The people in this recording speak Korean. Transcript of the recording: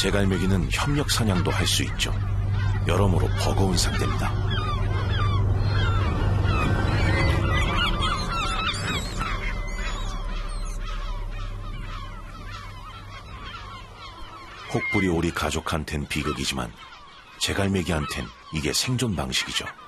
제갈매기는 협력 사냥도 할 수 있죠. 여러모로 버거운 상대입니다. 혹부리 오리 가족한텐 비극이지만 제갈매기한텐 이게 생존 방식이죠.